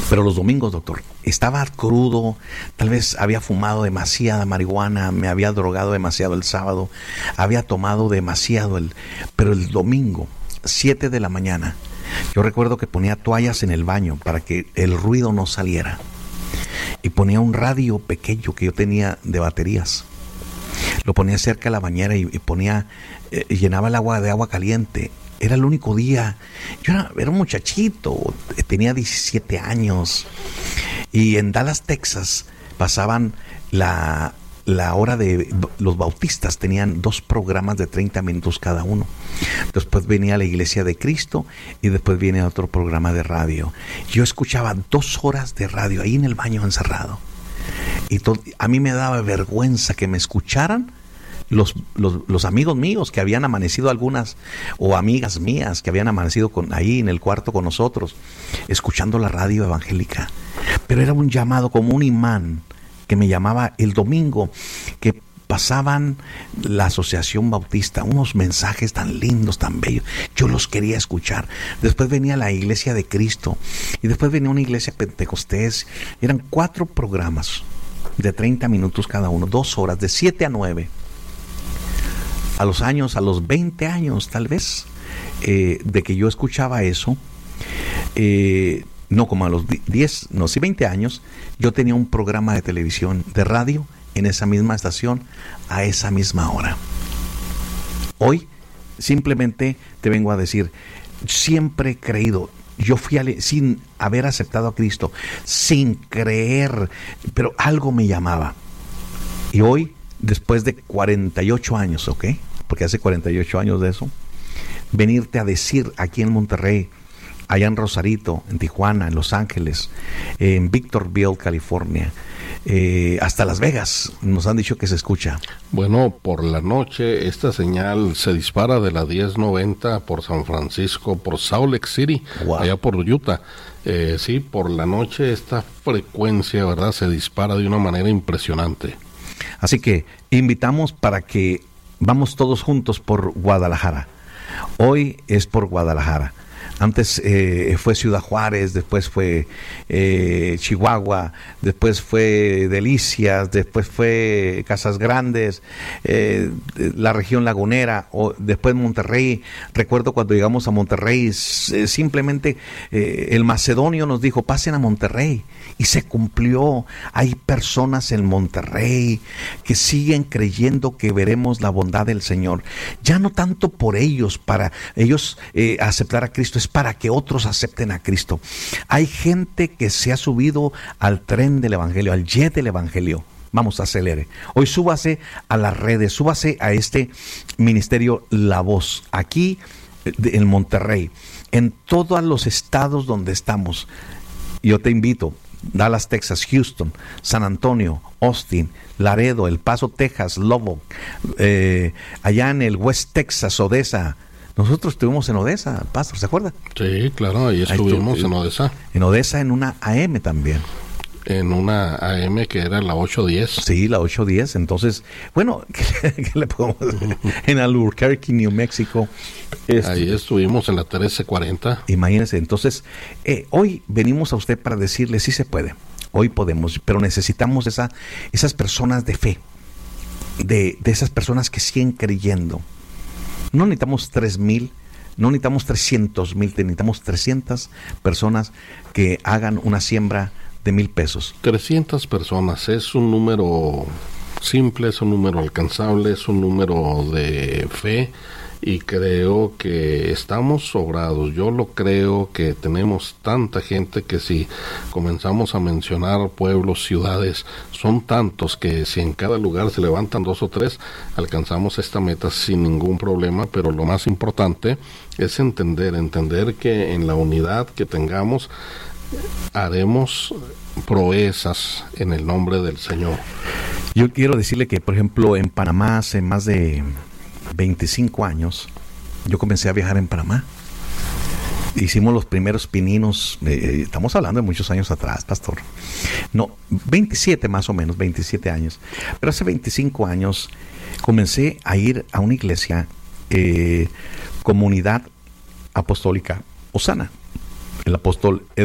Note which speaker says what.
Speaker 1: Pero los domingos, doctor, estaba crudo, tal vez había fumado demasiada marihuana, me había drogado demasiado el sábado, había tomado demasiado pero el domingo, 7 de la mañana, yo recuerdo que ponía toallas en el baño para que el ruido no saliera. Y ponía un radio pequeño que yo tenía de baterías. Lo ponía cerca de la bañera y llenaba el agua de agua caliente. Era el único día. Yo era un muchachito, tenía 17 años. Y en Dallas, Texas, pasaban la hora de los bautistas. Tenían 2 programas de 30 minutos cada uno. Después venía la Iglesia de Cristo y después viene otro programa de radio. Yo escuchaba 2 horas de radio ahí en el baño encerrado. Y a mí me daba vergüenza que me escucharan los amigos míos que habían amanecido, algunas, o amigas mías que habían amanecido ahí en el cuarto con nosotros, escuchando la radio evangélica. Pero era un llamado como un imán que me llamaba el domingo, que pasaban la Asociación Bautista, unos mensajes tan lindos, tan bellos. Yo los quería escuchar. Después venía la Iglesia de Cristo y después venía una iglesia pentecostés. Eran 4 programas de 30 minutos cada uno, 2 horas, de 7 a 9. A los 20 años tal vez, de que yo escuchaba eso, no como a los 20 años, yo tenía un programa de televisión, de radio, en esa misma estación, a esa misma hora. Hoy, simplemente te vengo a decir, siempre he creído, yo fui sin haber aceptado a Cristo, sin creer, pero algo me llamaba. Y hoy, después de 48 años, ¿ok? Porque hace 48 años de eso, venirte a decir aquí en Monterrey, allá en Rosarito, en Tijuana, en Los Ángeles, en Victorville, California, hasta Las Vegas, nos han dicho que se escucha.
Speaker 2: Bueno, por la noche esta señal se dispara de la 1090 por San Francisco, por Salt Lake City, wow, allá por Utah. Sí, por la noche esta frecuencia, ¿verdad?, se dispara de una manera impresionante.
Speaker 1: Así que invitamos para que vamos todos juntos por Guadalajara. Hoy es por Guadalajara. Antes fue Ciudad Juárez, después fue Chihuahua, después fue Delicias, después fue Casas Grandes, la región lagunera, después Monterrey. Recuerdo cuando llegamos a Monterrey, simplemente el macedonio nos dijo, pasen a Monterrey. Y se cumplió. Hay personas en Monterrey que siguen creyendo que veremos la bondad del Señor. Ya no tanto por ellos, para ellos aceptar a Cristo, es para que otros acepten a Cristo. Hay gente que se ha subido al tren del Evangelio, al jet del Evangelio. Vamos, acelere. Hoy súbase a las redes, súbase a este ministerio La Voz, aquí en Monterrey, en todos los estados donde estamos. Yo te invito, Dallas, Texas, Houston, San Antonio, Austin, Laredo, El Paso, Texas, Lubbock, allá en el West Texas, Odessa. Nosotros estuvimos en Odessa, Pastor, ¿se acuerda?
Speaker 2: Sí, claro, ahí estuvimos en Odessa.
Speaker 1: En Odessa, en una AM también.
Speaker 2: En una AM que era la 810.
Speaker 1: Sí, la 810. Entonces, bueno, ¿qué le podemos decir? En Albuquerque, New Mexico.
Speaker 2: Ahí estuvimos en la 1340.
Speaker 1: Imagínense, entonces, hoy venimos a usted para decirle, sí se puede, hoy podemos, pero necesitamos esas personas de fe, de esas personas que siguen creyendo. No necesitamos 3,000, no necesitamos 300,000, necesitamos 300 personas que hagan una siembra de $1,000.
Speaker 2: 300 personas es un número simple, es un número alcanzable, es un número de fe, y creo que estamos sobrados. Yo lo creo, que tenemos tanta gente que si comenzamos a mencionar pueblos, ciudades, son tantos que si en cada lugar se levantan 2 o 3, alcanzamos esta meta sin ningún problema. Pero lo más importante es entender que en la unidad que tengamos haremos proezas en el nombre del Señor.
Speaker 1: Yo quiero decirle que, por ejemplo, en Panamá, hace más de 25 años, yo comencé a viajar en Panamá. Hicimos los primeros pininos, estamos hablando de muchos años atrás, pastor. No, 27 más o menos, 27 años. Pero hace 25 años comencé a ir a una iglesia, Comunidad Apostólica Osana. El apóstol